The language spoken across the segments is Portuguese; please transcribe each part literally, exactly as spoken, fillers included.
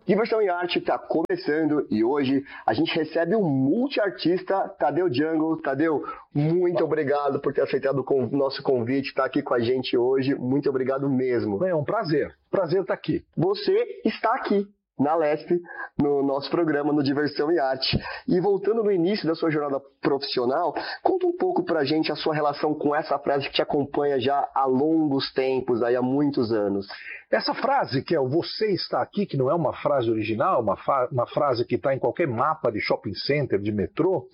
Diversão e Arte está começando e hoje a gente recebe um multiartista, Tadeu Jungle. Tadeu, muito obrigado por ter aceitado o nosso convite, estar aqui com a gente hoje. Muito obrigado mesmo. É um prazer, prazer estar aqui. Você está aqui na Lesp, no nosso programa no Diversão e Arte. E voltando no início da sua jornada profissional, conta um pouco pra gente a sua relação com essa frase que te acompanha já há longos tempos, aí há muitos anos. Essa frase, que é o "você está aqui", que não é uma frase original, uma, uma frase que está em qualquer mapa de shopping center, de metrô,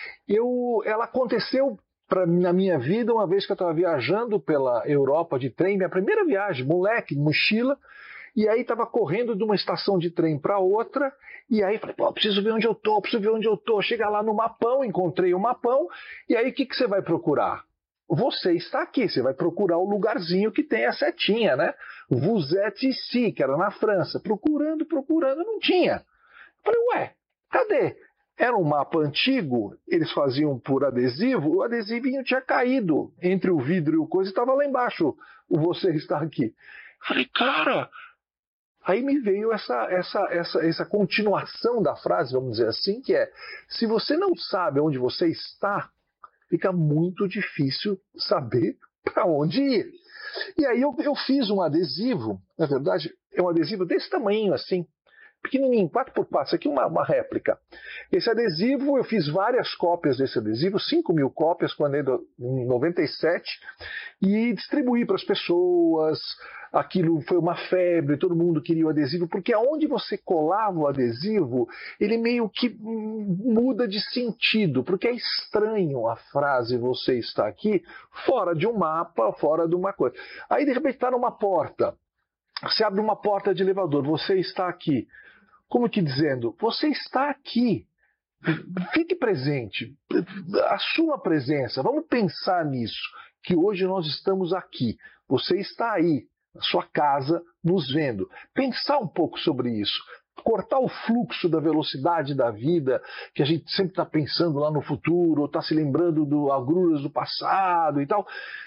eu, ela aconteceu pra, na minha vida uma vez que eu estava viajando pela Europa de trem, minha primeira viagem, moleque, mochila, e aí estava correndo de uma estação de trem para outra, e aí falei, pô, preciso ver onde eu tô, preciso ver onde eu tô. Chega lá no mapão, encontrei o mapão, e aí o que, que você vai procurar? Você está aqui, você vai procurar o lugarzinho que tem a setinha, né? Vous êtes ici, que era na França. Procurando, procurando, não tinha. Falei, ué, cadê? Era um mapa antigo, eles faziam por adesivo, o adesivinho tinha caído entre o vidro e o coisa, e estava lá embaixo, o "você está aqui". Falei, cara... Aí me veio essa, essa, essa, essa continuação da frase, vamos dizer assim, que é, se você não sabe onde você está, fica muito difícil saber para onde ir. E aí eu, eu fiz um adesivo, na verdade, é um adesivo desse tamanho assim, pequenininho, quatro por quatro, isso aqui é uma, uma réplica. Esse adesivo, eu fiz várias cópias desse adesivo, cinco mil cópias quando em noventa e sete, e distribuí para as pessoas. Aquilo foi uma febre, todo mundo queria o adesivo, porque aonde você colava o adesivo, ele meio que muda de sentido, porque é estranho a frase "você está aqui", fora de um mapa, fora de uma coisa. Aí de repente está numa porta, você abre uma porta de elevador, "você está aqui". Como que dizendo, você está aqui, fique presente, assuma a presença, vamos pensar nisso, que hoje nós estamos aqui, você está aí, na sua casa, nos vendo. Pensar um pouco sobre isso, cortar o fluxo da velocidade da vida, que a gente sempre está pensando lá no futuro, ou está se lembrando do agruras do passado e tal.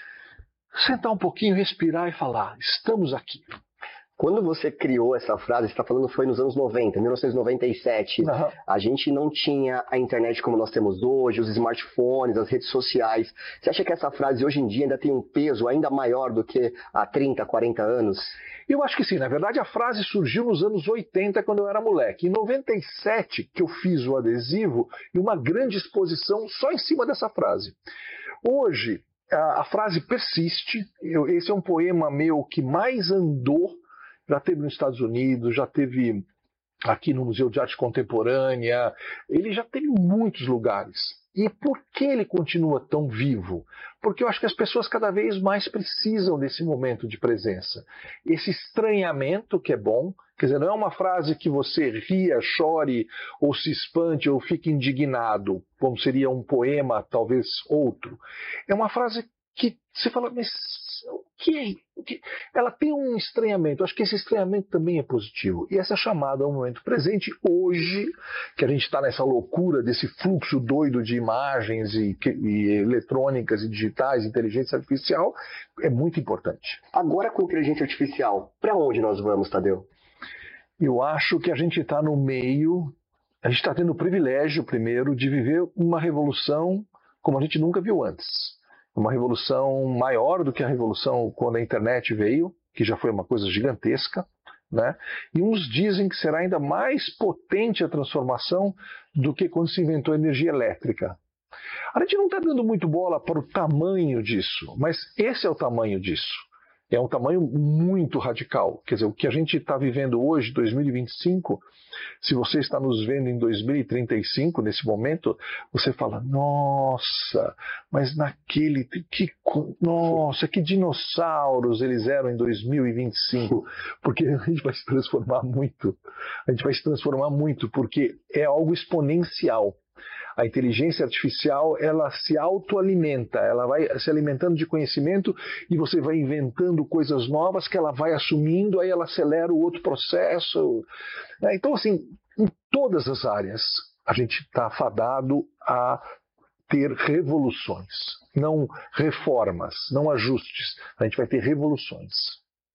Sentar um pouquinho, respirar e falar, estamos aqui. Quando você criou essa frase, você está falando foi nos anos noventa, mil novecentos e noventa e sete, uhum. A gente não tinha a internet como nós temos hoje, os smartphones, as redes sociais. Você acha que essa frase hoje em dia ainda tem um peso ainda maior do que há trinta, quarenta anos? Eu acho que sim. Na verdade, a frase surgiu nos anos oitenta, quando eu era moleque. Em noventa e sete, que eu fiz o adesivo e uma grande exposição só em cima dessa frase. Hoje, a, a frase persiste. Eu, esse é um poema meu que mais andou. Já teve nos Estados Unidos, já teve aqui no Museu de Arte Contemporânea, ele já teve em muitos lugares. E por que ele continua tão vivo? Porque eu acho que as pessoas cada vez mais precisam desse momento de presença. Esse estranhamento que é bom, quer dizer, não é uma frase que você ria, chore, ou se espante, ou fique indignado, como seria um poema, talvez outro. É uma frase que você fala, mas o que é? O que? Ela tem um estranhamento, acho que esse estranhamento também é positivo. E essa chamada ao momento presente, hoje, que a gente está nessa loucura desse fluxo doido de imagens e, e eletrônicas e digitais, inteligência artificial, é muito importante. Agora com inteligência artificial, para onde nós vamos, Tadeu? Eu acho que a gente está no meio, a gente está tendo o privilégio, primeiro, de viver uma revolução como a gente nunca viu antes. Uma revolução maior do que a revolução quando a internet veio, que já foi uma coisa gigantesca, né? E uns dizem que será ainda mais potente a transformação do que quando se inventou a energia elétrica. A gente não está dando muito bola para o tamanho disso, mas esse é o tamanho disso. É um tamanho muito radical. Quer dizer, o que a gente está vivendo hoje, dois mil e vinte e cinco, se você está nos vendo em dois mil e trinta e cinco, nesse momento, você fala, nossa, mas naquele, que, nossa, que dinossauros eles eram em dois mil e vinte e cinco, porque a gente vai se transformar muito, a gente vai se transformar muito, porque é algo exponencial. A inteligência artificial, ela se autoalimenta, ela vai se alimentando de conhecimento e você vai inventando coisas novas que ela vai assumindo, aí ela acelera o outro processo. Então, assim, em todas as áreas, a gente está fadado a ter revoluções, não reformas, não ajustes. A gente vai ter revoluções.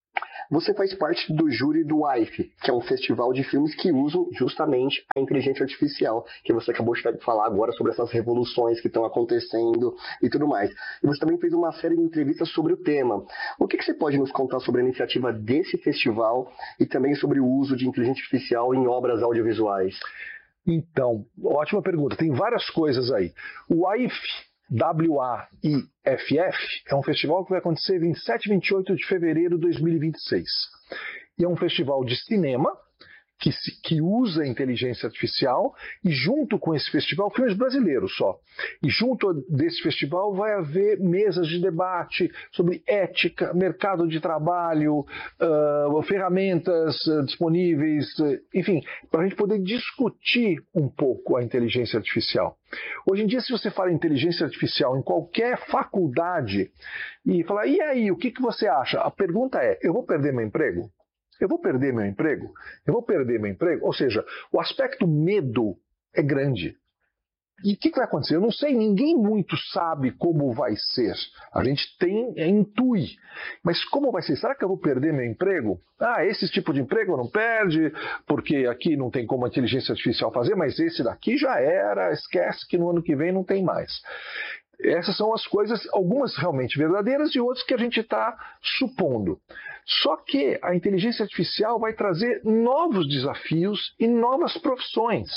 Você faz parte do júri do A I F, que é um festival de filmes que usam justamente a inteligência artificial, que você acabou de falar agora sobre essas revoluções que estão acontecendo e tudo mais. E você também fez uma série de entrevistas sobre o tema. O que, que você pode nos contar sobre a iniciativa desse festival e também sobre o uso de inteligência artificial em obras audiovisuais? Então, ótima pergunta. Tem várias coisas aí. O A I F, W A I F F, é um festival que vai acontecer vinte e sete e vinte e oito de fevereiro de dois mil e vinte e seis. E é um festival de cinema que, se, que usa a inteligência artificial e junto com esse festival, filmes brasileiros só. E junto desse festival vai haver mesas de debate sobre ética, mercado de trabalho, uh, ferramentas uh, disponíveis, uh, enfim, para a gente poder discutir um pouco a inteligência artificial. Hoje em dia, se você fala em inteligência artificial em qualquer faculdade e falar, e aí, o que, que você acha? A pergunta é, eu vou perder meu emprego? Eu vou perder meu emprego? Eu vou perder meu emprego? Ou seja, o aspecto medo é grande. E o que, que vai acontecer? Eu não sei, ninguém muito sabe como vai ser. A gente tem, é, intui. Mas como vai ser? Será que eu vou perder meu emprego? Ah, esse tipo de emprego não perde, porque aqui não tem como a inteligência artificial fazer, mas esse daqui já era, esquece que no ano que vem não tem mais. Essas são as coisas, algumas realmente verdadeiras e outras que a gente está supondo. Só que a inteligência artificial vai trazer novos desafios e novas profissões.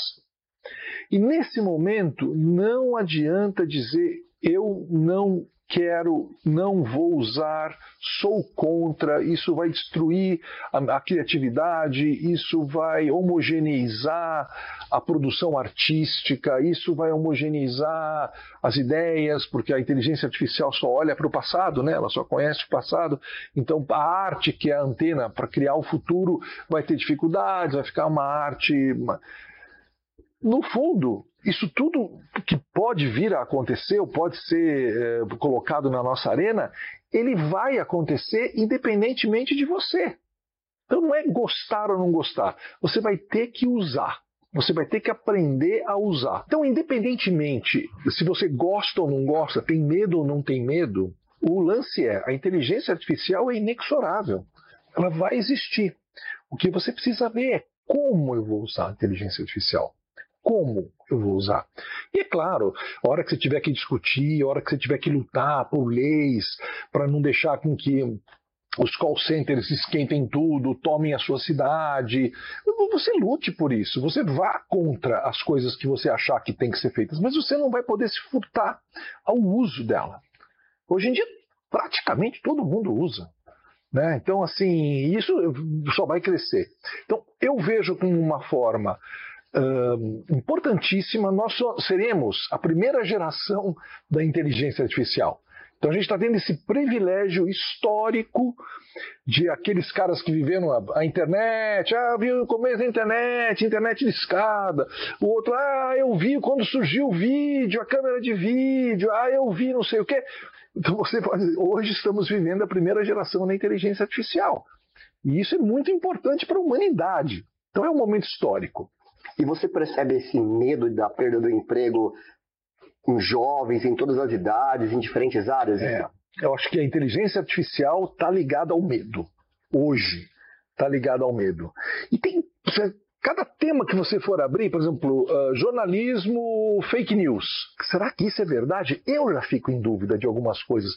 E nesse momento não adianta dizer eu não quero, não vou usar, sou contra, isso vai destruir a, a criatividade, isso vai homogeneizar a produção artística, isso vai homogeneizar as ideias, porque a inteligência artificial só olha para o passado, né? Ela só conhece o passado, então a arte, que é a antena para criar o futuro, vai ter dificuldades, vai ficar uma arte... Uma... No fundo, isso tudo que pode vir a acontecer, ou pode ser é, colocado na nossa arena, ele vai acontecer independentemente de você. Então não é gostar ou não gostar, você vai ter que usar. Você vai ter que aprender a usar. Então, independentemente se você gosta ou não gosta, tem medo ou não tem medo, o lance é, a inteligência artificial é inexorável. Ela vai existir. O que você precisa ver é como eu vou usar a inteligência artificial. Como eu vou usar? E é claro, a hora que você tiver que discutir, a hora que você tiver que lutar por leis, para não deixar com que os call centers esquentem tudo, tomem a sua cidade, você lute por isso, você vá contra as coisas que você achar que tem que ser feitas, mas você não vai poder se furtar ao uso dela. Hoje em dia, praticamente todo mundo usa. Né? Então, assim, isso só vai crescer. Então, eu vejo como uma forma Uh, importantíssima, nós seremos a primeira geração da inteligência artificial. Então a gente está tendo esse privilégio histórico de aqueles caras que viveram a, a internet, ah, viu o começo da internet, internet de escada, o outro, ah, eu vi quando surgiu o vídeo, a câmera de vídeo, ah, eu vi não sei o quê. Então você pode dizer, hoje estamos vivendo a primeira geração da inteligência artificial. E isso é muito importante para a humanidade. Então é um momento histórico. E você percebe esse medo da perda do emprego em jovens, em todas as idades, em diferentes áreas? É, eu acho que a inteligência artificial está ligada ao medo. Hoje está ligada ao medo. E tem cada tema que você for abrir, por exemplo, uh, jornalismo, fake news. Será que isso é verdade? Eu já fico em dúvida de algumas coisas.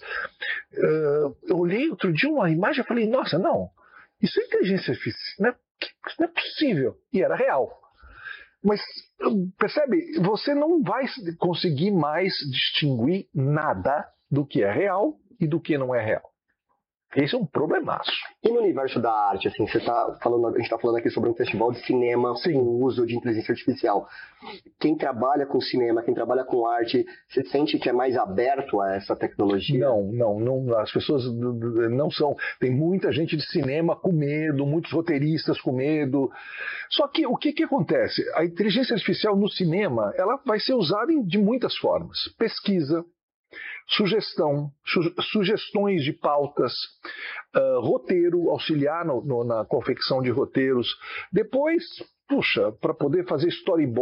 Uh, eu olhei outro dia uma imagem e falei, nossa, não, isso é inteligência artificial, não é, isso não é possível. E era real. Mas, percebe, você não vai conseguir mais distinguir nada do que é real e do que não é real. Esse é um problemaço. E no universo da arte, assim, você tá falando, a gente está falando aqui sobre um festival de cinema com o uso de inteligência artificial. Quem trabalha com cinema, quem trabalha com arte, você sente que é mais aberto a essa tecnologia? Não, não, não, as pessoas não são. Tem muita gente de cinema com medo, muitos roteiristas com medo. Só que o que, que acontece? A inteligência artificial no cinema, ela vai ser usada de muitas formas. Pesquisa, sugestão, su- sugestões de pautas, uh, roteiro, auxiliar no, no, na confecção de roteiros. Depois, puxa, para poder fazer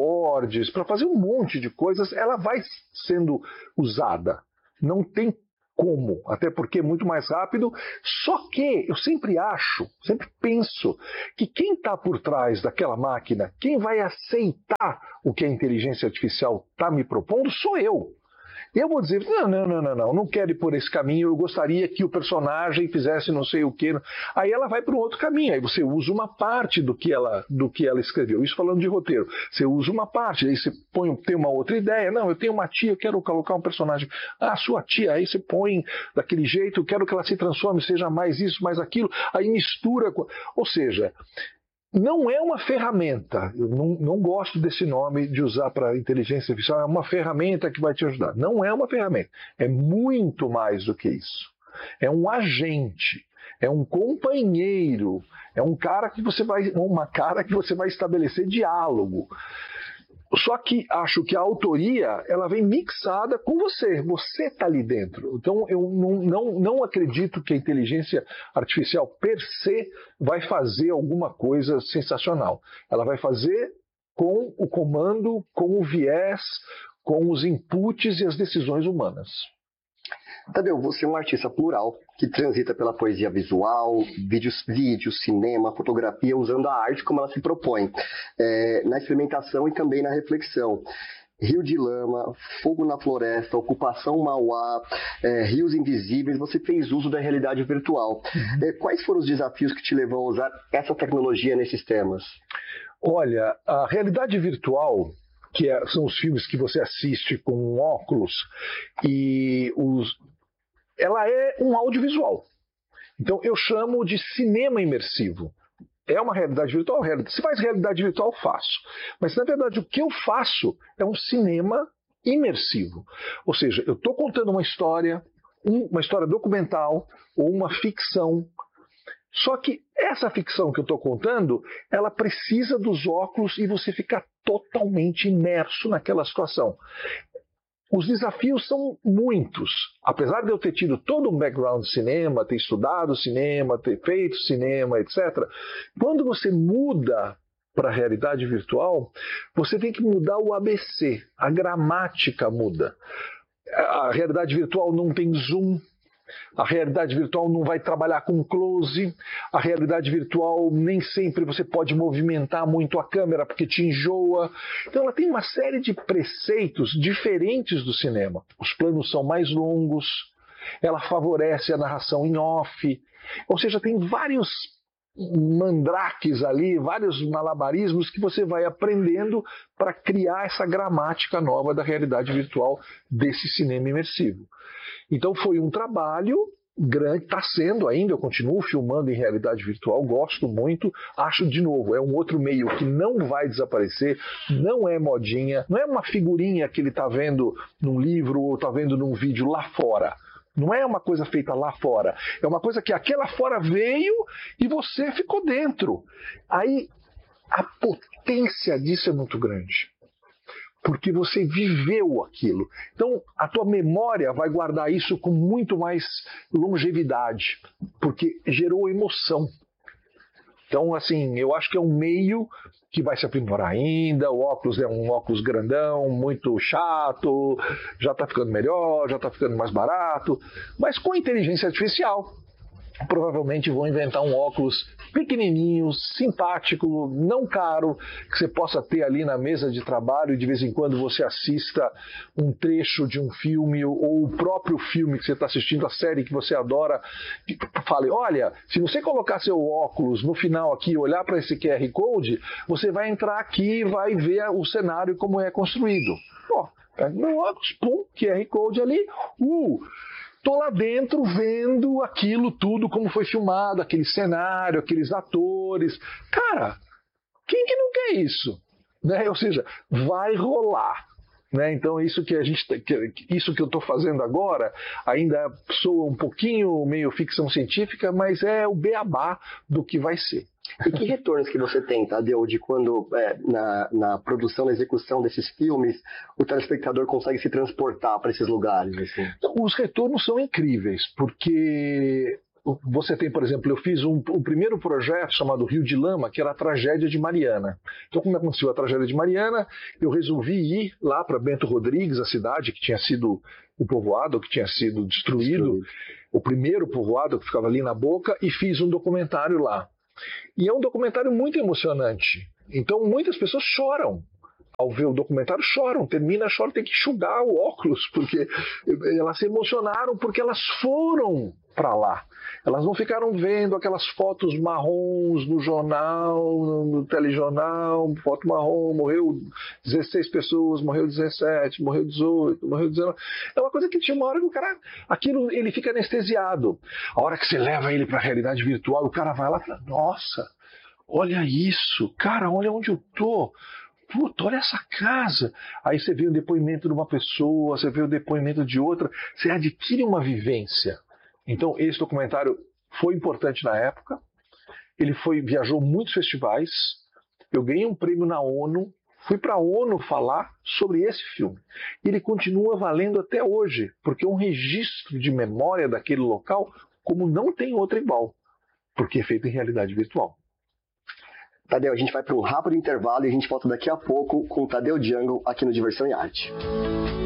storyboards, para fazer um monte de coisas, ela vai sendo usada. Não tem como, até porque é muito mais rápido, só que eu sempre acho, sempre penso, que quem está por trás daquela máquina, quem vai aceitar o que a inteligência artificial está me propondo, sou eu. Eu vou dizer, não, não, não, não, não, não quero ir por esse caminho, eu gostaria que o personagem fizesse não sei o quê. Aí ela vai para um outro caminho, aí você usa uma parte do que ela, do que ela escreveu. Isso falando de roteiro. Você usa uma parte, aí você põe, tem uma outra ideia. Não, eu tenho uma tia, eu quero colocar um personagem. Ah, sua tia, aí você põe daquele jeito, eu quero que ela se transforme, seja mais isso, mais aquilo. Aí mistura. Ou seja, não é uma ferramenta, eu não, não gosto desse nome de usar para inteligência artificial, é uma ferramenta que vai te ajudar. Não é uma ferramenta, é muito mais do que isso. É um agente, é um companheiro, é um cara que você vai, uma cara que você vai estabelecer diálogo. Só que acho que a autoria ela vem mixada com você, você está ali dentro. Então eu não, não, não acredito que a inteligência artificial per se vai fazer alguma coisa sensacional. Ela vai fazer com o comando, com o viés, com os inputs e as decisões humanas. Tadeu, você é um artista plural que transita pela poesia visual, vídeos, vídeos, cinema, fotografia, usando a arte como ela se propõe, é, na experimentação e também na reflexão. Rio de Lama, Fogo na Floresta, Ocupação Mauá, é, Rios Invisíveis, você fez uso da realidade virtual. Uhum. É, quais foram os desafios que te levam a usar essa tecnologia nesses temas? Olha, a realidade virtual, que é, são os filmes que você assiste com um óculos, e os, ela é um audiovisual. Então eu chamo de cinema imersivo. É uma realidade virtual? Se faz realidade virtual, faço. Mas na verdade o que eu faço é um cinema imersivo. Ou seja, eu estou contando uma história, uma história documental ou uma ficção. Só que essa ficção que eu estou contando, ela precisa dos óculos e você fica totalmente imerso naquela situação. Os desafios são muitos. Apesar de eu ter tido todo um background de cinema, ter estudado cinema, ter feito cinema, etcétera, quando você muda para a realidade virtual, você tem que mudar o A B C, a gramática muda. A realidade virtual não tem zoom. A realidade virtual não vai trabalhar com close, a realidade virtual nem sempre você pode movimentar muito a câmera porque te enjoa. Então ela tem uma série de preceitos diferentes do cinema. Os planos são mais longos, ela favorece a narração em off, ou seja, tem vários mandrakes ali, vários malabarismos que você vai aprendendo para criar essa gramática nova da realidade virtual desse cinema imersivo. Então foi um trabalho grande, está sendo ainda, eu continuo filmando em realidade virtual, gosto muito, acho de novo, é um outro meio que não vai desaparecer, não é modinha, não é uma figurinha que ele está vendo num livro ou está vendo num vídeo lá fora. Não é uma coisa feita lá fora, é uma coisa que aqui lá fora veio e você ficou dentro. Aí a potência disso é muito grande, porque você viveu aquilo. Então a tua memória vai guardar isso com muito mais longevidade, porque gerou emoção. Então, assim, eu acho que é um meio que vai se aprimorar ainda. O óculos é um óculos grandão, muito chato, já está ficando melhor, já está ficando mais barato. Mas com inteligência artificial, provavelmente vão inventar um óculos pequenininho, simpático, não caro, que você possa ter ali na mesa de trabalho e de vez em quando você assista um trecho de um filme ou o próprio filme que você está assistindo, a série que você adora, e fale, olha, se você colocar seu óculos no final aqui e olhar para esse Q R Code, você vai entrar aqui e vai ver o cenário como é construído. Ó, pega meu óculos, pum, Q R Code ali, uh, estou lá dentro vendo aquilo tudo, como foi filmado, aquele cenário, aqueles atores. Cara, quem que não quer isso? Né? Ou seja, vai rolar. Né? Então isso que, a gente, isso que eu estou fazendo agora ainda soa um pouquinho meio ficção científica, mas é o beabá do que vai ser. E que retornos que você tem, Tadeu, de quando é, na, na produção, na execução desses filmes, o telespectador consegue se transportar para esses lugares? Assim? Os retornos são incríveis, porque você tem, por exemplo, eu fiz um, um primeiro projeto chamado Rio de Lama, que era a tragédia de Mariana. Então, quando aconteceu a tragédia de Mariana, eu resolvi ir lá para Bento Rodrigues, a cidade que tinha sido o povoado, que tinha sido destruído, destruído, o primeiro povoado que ficava ali na Boca, e fiz um documentário lá. E é um documentário muito emocionante. Então, muitas pessoas choram. Ao ver o documentário, choram, termina, choram, tem que enxugar o óculos, porque elas se emocionaram, porque elas foram para lá. Elas não ficaram vendo aquelas fotos marrons no jornal, no telejornal, foto marrom, morreu dezesseis pessoas, morreu dezessete, morreu dezoito, morreu dezenove. É uma coisa que tinha uma hora que o cara, aquilo, ele fica anestesiado. A hora que você leva ele para a realidade virtual, o cara vai lá e fala, nossa, olha isso, cara, olha onde eu tô. Puta, olha essa casa. Aí você vê o depoimento de uma pessoa, você vê o depoimento de outra, você adquire uma vivência. Então, esse documentário foi importante na época, ele foi, viajou muitos festivais, eu ganhei um prêmio na ONU, fui para a ONU falar sobre esse filme. Ele continua valendo até hoje, porque é um registro de memória daquele local como não tem outro igual, porque é feito em realidade virtual. Tadeu, a gente vai para um rápido intervalo e a gente volta daqui a pouco com o Tadeu Jungle aqui no Diversão e Arte.